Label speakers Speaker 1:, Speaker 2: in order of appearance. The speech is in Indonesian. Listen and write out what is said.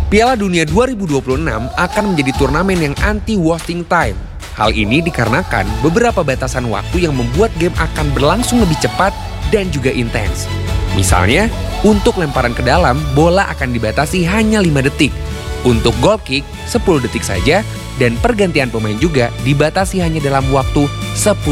Speaker 1: Piala Dunia 2026 akan menjadi turnamen yang anti-wasting time. Hal ini dikarenakan beberapa batasan waktu yang membuat game akan berlangsung lebih cepat dan juga intens. Misalnya, untuk lemparan ke dalam, bola akan dibatasi hanya 5 detik. Untuk goal kick, 10 detik saja, dan pergantian pemain juga dibatasi hanya dalam waktu 10